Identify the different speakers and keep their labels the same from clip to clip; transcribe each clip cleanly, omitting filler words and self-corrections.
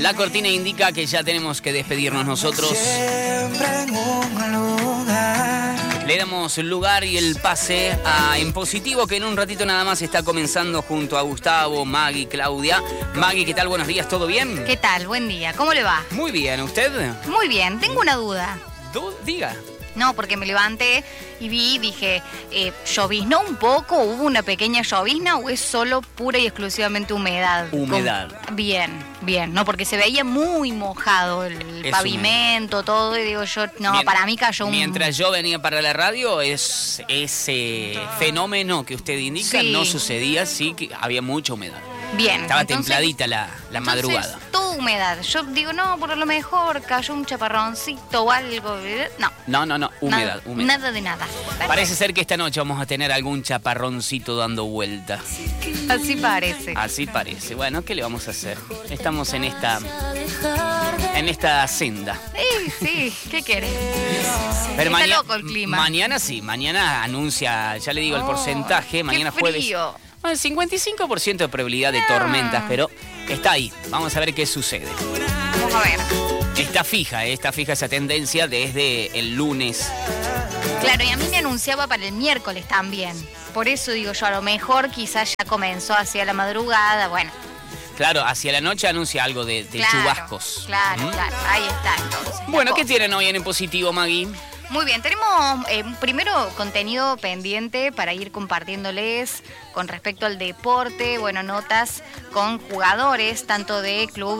Speaker 1: La cortina indica que ya tenemos que despedirnos nosotros. Le damos el lugar y el pase a En Positivo, que en un ratito nada más está comenzando junto a Gustavo, Maggie, Claudia. Maggie, ¿qué tal? Buenos días, ¿todo bien?
Speaker 2: ¿Qué tal? Buen día. ¿Cómo le va?
Speaker 1: Muy bien, ¿usted?
Speaker 2: Muy bien. Tengo una duda.
Speaker 1: Diga.
Speaker 2: No, porque me levanté y dije, ¿lloviznó un poco? ¿Hubo una pequeña llovizna o es solo pura y exclusivamente humedad?
Speaker 1: Humedad.
Speaker 2: Bien. No, porque se veía muy mojado el pavimento, todo, y digo yo, no, para mí cayó un...
Speaker 1: Mientras yo venía para la radio, ese fenómeno que usted indica no sucedía, sí que había mucha humedad.
Speaker 2: Bien.
Speaker 1: Estaba templadita la madrugada.
Speaker 2: Toda humedad. Yo digo, no, por lo mejor cayó un chaparroncito o algo. No.
Speaker 1: Humedad.
Speaker 2: Nada de nada.
Speaker 1: Parece ser que esta noche vamos a tener algún chaparroncito dando vueltas.
Speaker 2: Así parece.
Speaker 1: Así parece. Bueno, ¿qué le vamos a hacer? Estamos en esta senda.
Speaker 2: Sí, ¿qué querés?
Speaker 1: Pero
Speaker 2: Está loco el clima.
Speaker 1: Mañana anuncia, ya le digo el porcentaje, mañana jueves.
Speaker 2: Frío.
Speaker 1: 55% de probabilidad de tormentas, pero está ahí. Vamos a ver qué sucede.
Speaker 2: Vamos a ver.
Speaker 1: Está fija esa tendencia desde el lunes.
Speaker 2: Claro, y a mí me anunciaba para el miércoles también. Por eso digo yo, a lo mejor quizás ya comenzó hacia la madrugada, bueno.
Speaker 1: Claro, hacia la noche anuncia algo de chubascos.
Speaker 2: Claro, ahí está entonces.
Speaker 1: Bueno, ¿qué tienen hoy en Positivo, Maggie?
Speaker 2: Muy bien, tenemos primero contenido pendiente para ir compartiéndoles con respecto al deporte, notas con jugadores, tanto de Club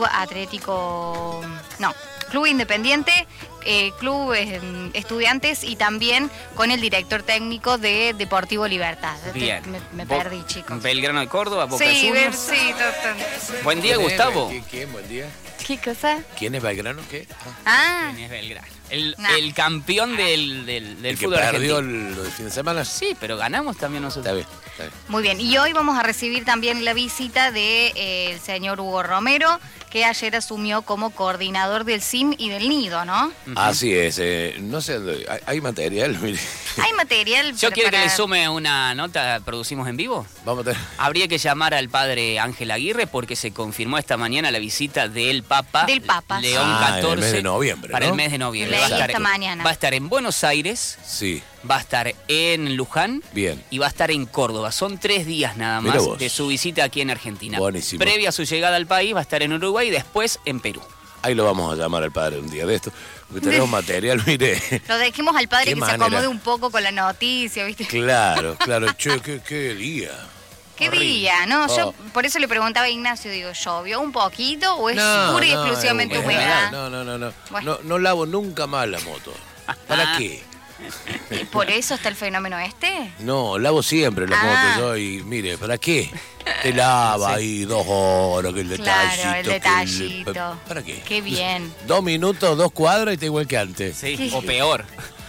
Speaker 2: Independiente, Club Estudiantes y también con el director técnico de Deportivo Libertad.
Speaker 1: Bien.
Speaker 2: Me perdí, chicos.
Speaker 1: Belgrano de Córdoba, Boca
Speaker 2: Juniors.
Speaker 1: Sí. Buen día, Gustavo.
Speaker 3: ¿Quién? Buen día.
Speaker 2: ¿Qué cosa?
Speaker 3: ¿Quién es Belgrano? ¿Qué?
Speaker 1: ¿Quién es Belgrano? El campeón del fútbol
Speaker 3: argentino.
Speaker 1: argentino.
Speaker 3: ¿El fin de semana?
Speaker 1: Sí, pero ganamos también nosotros.
Speaker 3: Está bien.
Speaker 2: Muy bien, y hoy vamos a recibir también la visita del señor Hugo Romero, que ayer asumió como coordinador del CIM y del Nido, ¿no?
Speaker 3: Así es, no sé, hay material, mire.
Speaker 2: Hay material.
Speaker 1: Yo quiero que le sume una nota, producimos en vivo.
Speaker 3: Vamos a tener...
Speaker 1: Habría que llamar al padre Ángel Aguirre porque se confirmó esta mañana la visita del Papa. León XIV.
Speaker 3: En el mes de noviembre,
Speaker 1: para
Speaker 3: ¿no?
Speaker 1: el mes de noviembre.
Speaker 2: Mañana.
Speaker 1: Va a estar en Buenos Aires.
Speaker 3: Sí.
Speaker 1: Va a estar en Luján.
Speaker 3: Bien.
Speaker 1: Y va a estar en Córdoba. Son 3 días nada más de su visita aquí en Argentina.
Speaker 3: Buenísimo.
Speaker 1: Previa a su llegada al país va a estar en Uruguay y después en Perú.
Speaker 3: Ahí lo vamos a llamar al padre un día de esto. Porque tenemos material, mire.
Speaker 2: Lo dejemos al padre que se acomode un poco con la noticia, ¿viste?
Speaker 3: Claro. Che, qué día.
Speaker 2: ¿Qué día? No, yo por eso le preguntaba a Ignacio, digo, ¿llovió un poquito o es pura y exclusivamente humedad?
Speaker 3: No. No lavo nunca más la moto. ¿Para qué?
Speaker 2: ¿Y por eso está el fenómeno este?
Speaker 3: No, lavo siempre la moto yo y mire, ¿para qué? Te lava ahí 2 horas, que el detallito.
Speaker 2: Claro, el detallito.
Speaker 3: ¿Para qué?
Speaker 2: Qué bien.
Speaker 3: 2 minutos, 2 cuadras y está igual que antes.
Speaker 1: Sí, o peor.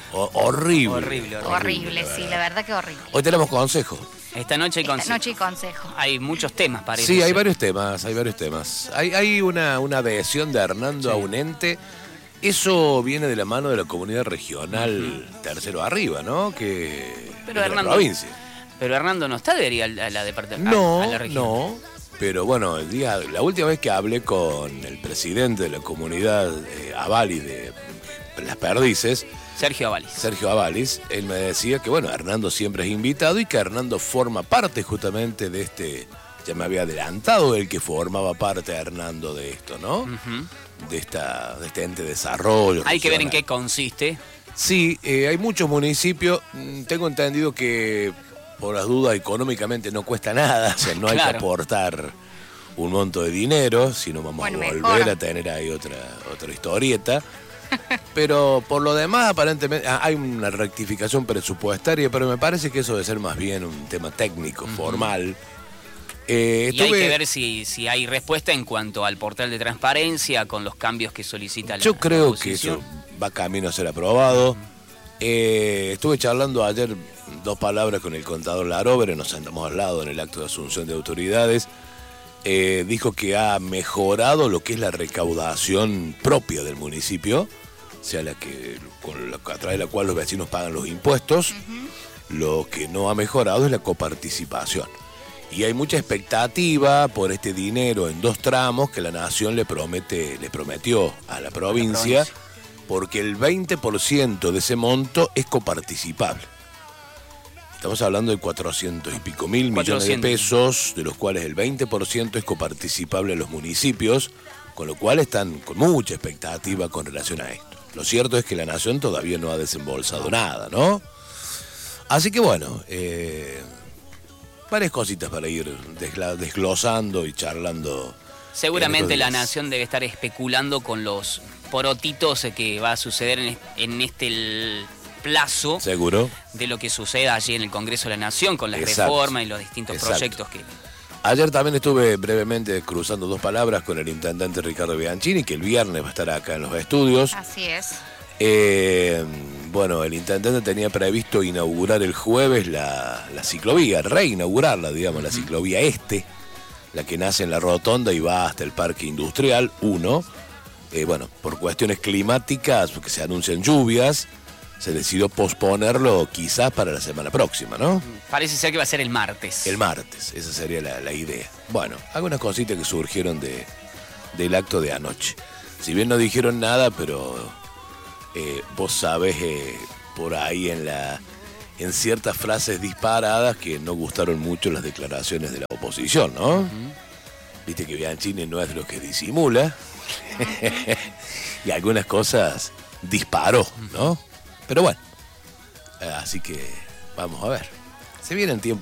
Speaker 3: Horrible.
Speaker 2: Horrible, sí, la verdad que horrible.
Speaker 3: Hoy tenemos consejo.
Speaker 1: Esta noche hay
Speaker 2: consejo.
Speaker 1: Hay muchos temas para ir.
Speaker 3: Sí, hay varios temas. Hay una adhesión de Hernando a un ente. Eso viene de la mano de la comunidad regional Tercero Arriba, ¿no?
Speaker 1: Pero
Speaker 3: de la provincia.
Speaker 1: Pero Hernando no está adherido a la región.
Speaker 3: No. Pero bueno, la última vez que hablé con el presidente de la comunidad Avalis de Las Perdices,
Speaker 1: Sergio
Speaker 3: Avalis, él me decía que Hernando siempre es invitado y que Hernando forma parte justamente de este, ya me había adelantado el que formaba parte Hernando de esto, ¿no? De este ente de desarrollo.
Speaker 1: Hay que ver en qué consiste.
Speaker 3: Sí, hay muchos municipios, tengo entendido que por las dudas económicamente no cuesta nada, o sea, no hay que aportar un monto de dinero, sino vamos a volver a tener ahí otra historieta. Pero por lo demás, aparentemente, hay una rectificación presupuestaria, pero me parece que eso debe ser más bien un tema técnico, formal.
Speaker 1: Y hay que ver si hay respuesta en cuanto al portal de transparencia con los cambios que solicita la
Speaker 3: Yo creo
Speaker 1: oposición.
Speaker 3: que eso va camino a ser aprobado. Estuve charlando ayer 2 palabras con el contador Larobre, nos sentamos al lado en el acto de asunción de autoridades. Dijo que ha mejorado lo que es la recaudación propia del municipio, o sea, a través de la cual los vecinos pagan los impuestos. Lo que no ha mejorado es la coparticipación. Y hay mucha expectativa por este dinero en 2 tramos que la Nación le prometió a la provincia, porque el 20% de ese monto es coparticipable. Estamos hablando de 400 y pico mil millones de pesos, de los cuales el 20% es coparticipable en los municipios, con lo cual están con mucha expectativa con relación a esto. Lo cierto es que la Nación todavía no ha desembolsado nada, ¿no? Así que bueno, varias cositas para ir desglosando y charlando.
Speaker 1: Seguramente la Nación debe estar especulando con los porotitos que va a suceder en este plazo.
Speaker 3: Seguro.
Speaker 1: De lo que suceda allí en el Congreso de la Nación con las reformas y los distintos proyectos que...
Speaker 3: Ayer también estuve brevemente cruzando 2 palabras con el intendente Ricardo Bianchini, que el viernes va a estar acá en los estudios.
Speaker 2: Así es.
Speaker 3: Bueno, el intendente tenía previsto inaugurar el jueves la ciclovía, reinaugurarla, digamos, la ciclovía la que nace en la Rotonda y va hasta el Parque Industrial 1. Bueno, por cuestiones climáticas, porque se anuncian lluvias, se decidió posponerlo quizás para la semana próxima, ¿no?
Speaker 1: Parece ser que va a ser el martes.
Speaker 3: El martes, esa sería la idea. Bueno, algunas cositas que surgieron del acto de anoche. Si bien no dijeron nada, pero vos sabés por ahí en ciertas frases disparadas que no gustaron mucho las declaraciones de la oposición, ¿no? Viste que Bianchini no es de los que disimula. Y algunas cosas disparó, ¿no? Pero bueno, así que vamos a ver. Se vienen tiempos